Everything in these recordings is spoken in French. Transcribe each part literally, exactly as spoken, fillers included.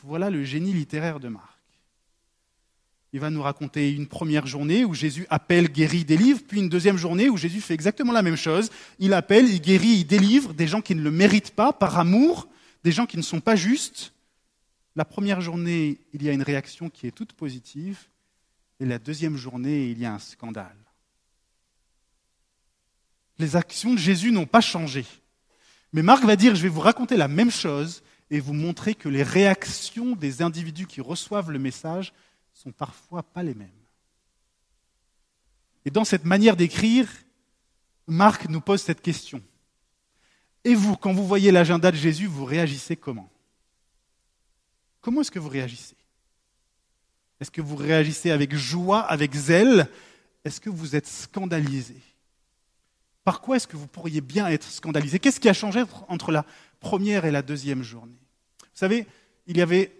voilà le génie littéraire de Marc. Il va nous raconter une première journée où Jésus appelle, guérit, délivre, puis une deuxième journée où Jésus fait exactement la même chose. Il appelle, il guérit, il délivre des gens qui ne le méritent pas, par amour, des gens qui ne sont pas justes. La première journée, il y a une réaction qui est toute positive, et la deuxième journée, il y a un scandale. Les actions de Jésus n'ont pas changé. Mais Marc va dire, je vais vous raconter la même chose et vous montrer que les réactions des individus qui reçoivent le message sont parfois pas les mêmes. Et dans cette manière d'écrire, Marc nous pose cette question. Et vous, quand vous voyez l'agenda de Jésus, vous réagissez comment ? Comment est-ce que vous réagissez ? Est-ce que vous réagissez avec joie, avec zèle ? Est-ce que vous êtes scandalisé ? Par quoi est-ce que vous pourriez bien être scandalisé ? Qu'est-ce qui a changé entre la première et la deuxième journée ? Vous savez, il y avait...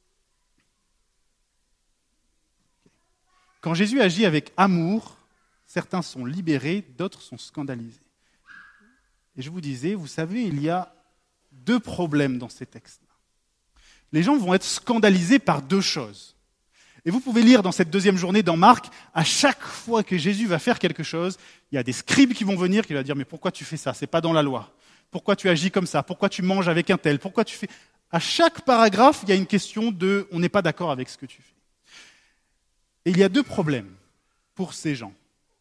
Quand Jésus agit avec amour, certains sont libérés, d'autres sont scandalisés. Et je vous disais, vous savez, il y a deux problèmes dans ces textes-là. Les gens vont être scandalisés par deux choses. Et vous pouvez lire dans cette deuxième journée, dans Marc, à chaque fois que Jésus va faire quelque chose, il y a des scribes qui vont venir, qui vont dire « Mais pourquoi tu fais ça ? C'est pas dans la loi. Pourquoi tu agis comme ça ? Pourquoi tu manges avec un tel ? Pourquoi tu fais... » À chaque paragraphe, il y a une question de « On n'est pas d'accord avec ce que tu fais. » Et il y a deux problèmes pour ces gens.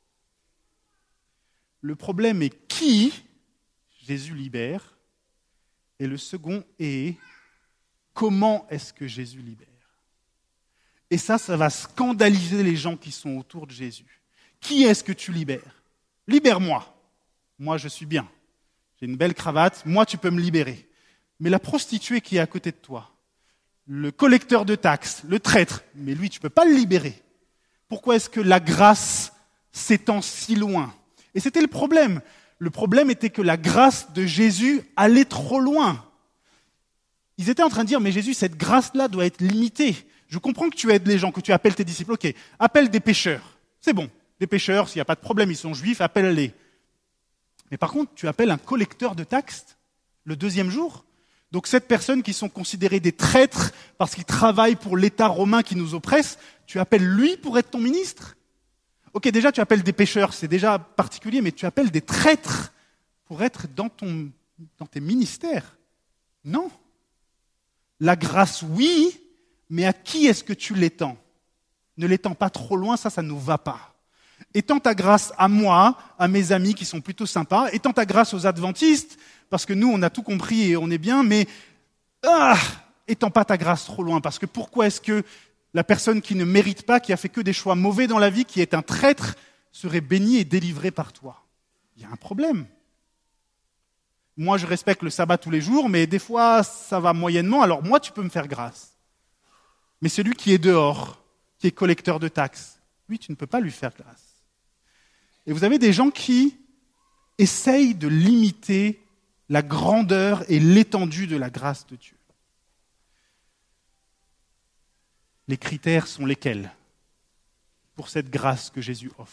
Le problème est qui Jésus libère, et le second est comment est-ce que Jésus libère. Et ça, ça va scandaliser les gens qui sont autour de Jésus. Qui est-ce que tu libères ? Libère-moi. Moi, je suis bien. J'ai une belle cravate. Moi, tu peux me libérer. Mais la prostituée qui est à côté de toi, le collecteur de taxes, le traître, mais lui, tu ne peux pas le libérer. Pourquoi est-ce que la grâce s'étend si loin ? Et c'était le problème. Le problème était que la grâce de Jésus allait trop loin. Ils étaient en train de dire, mais Jésus, cette grâce-là doit être limitée. Je comprends que tu aides les gens, que tu appelles tes disciples. Ok, appelle des pécheurs. C'est bon. Des pécheurs, s'il n'y a pas de problème, ils sont juifs, appelle-les. Mais par contre, tu appelles un collecteur de taxes le deuxième jour. Donc cette personne qui sont considérés des traîtres parce qu'ils travaillent pour l'État romain qui nous oppresse, tu appelles lui pour être ton ministre ? Ok, déjà tu appelles des pécheurs, c'est déjà particulier, mais tu appelles des traîtres pour être dans, ton, dans tes ministères. Non. La grâce, oui, mais à qui est-ce que tu l'étends ? Ne l'étends pas trop loin, ça, ça ne nous va pas. Étends ta grâce à moi, à mes amis qui sont plutôt sympas, étends ta grâce aux adventistes, parce que nous, on a tout compris et on est bien, mais ah, étends pas ta grâce trop loin, parce que pourquoi est-ce que la personne qui ne mérite pas, qui a fait que des choix mauvais dans la vie, qui est un traître, serait bénie et délivrée par toi ? Il y a un problème. Moi, je respecte le sabbat tous les jours, mais des fois, ça va moyennement, alors moi, tu peux me faire grâce. Mais celui qui est dehors, qui est collecteur de taxes, lui, tu ne peux pas lui faire grâce. Et vous avez des gens qui essayent de limiter la grandeur et l'étendue de la grâce de Dieu. Les critères sont lesquels pour cette grâce que Jésus offre ?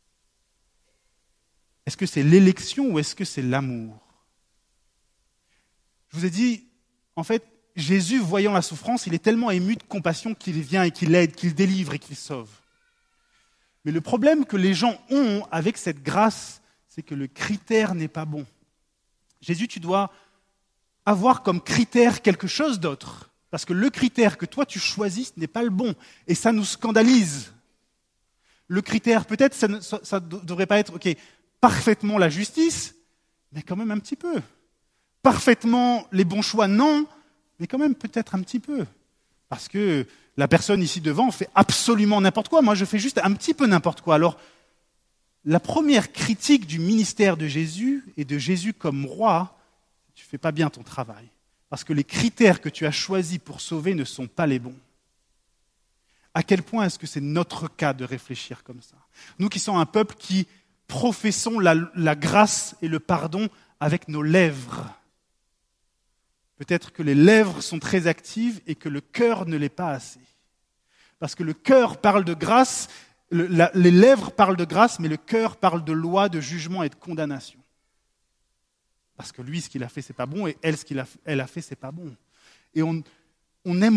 Est-ce que c'est l'élection ou est-ce que c'est l'amour ? Je vous ai dit, en fait, Jésus, voyant la souffrance, il est tellement ému de compassion qu'il vient et qu'il aide, qu'il délivre et qu'il sauve. Mais le problème que les gens ont avec cette grâce, c'est que le critère n'est pas bon. Jésus, tu dois avoir comme critère quelque chose d'autre. Parce que le critère que toi tu choisis n'est pas le bon. Et ça nous scandalise. Le critère, peut-être, ça ne devrait pas être, ok, parfaitement la justice, mais quand même un petit peu. Parfaitement les bons choix, non, mais quand même peut-être un petit peu. Parce que la personne ici devant fait absolument n'importe quoi. Moi, je fais juste un petit peu n'importe quoi. Alors, la première critique du ministère de Jésus et de Jésus comme roi, tu ne fais pas bien ton travail. Parce que les critères que tu as choisis pour sauver ne sont pas les bons. À quel point est-ce que c'est notre cas de réfléchir comme ça ? Nous qui sommes un peuple qui professons la, la grâce et le pardon avec nos lèvres. Peut-être que les lèvres sont très actives et que le cœur ne l'est pas assez. Parce que le cœur parle de grâce, le, la, les lèvres parlent de grâce, mais le cœur parle de loi, de jugement et de condamnation. Parce que lui, ce qu'il a fait, c'est pas bon, et elle, ce qu'elle a, elle a fait, c'est pas bon. Et on, on aime